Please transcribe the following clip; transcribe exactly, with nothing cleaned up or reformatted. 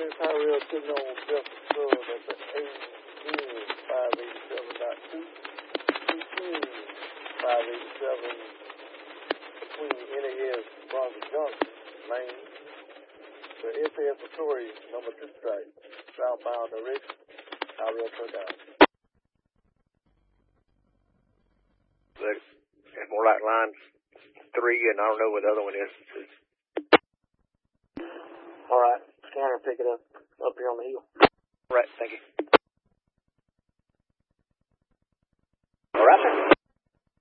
This high rail sitting on Delta Road at the A N five eighty-seven point two, two ten five eighty-seven between N A S Brunswick Junction, Maine, the F S Authority number two strike, southbound direction, high rail cut down. But it's more like line three, and I don't know what the other one is. All right, scanner, pick it up up here on the hill. All right, thank you.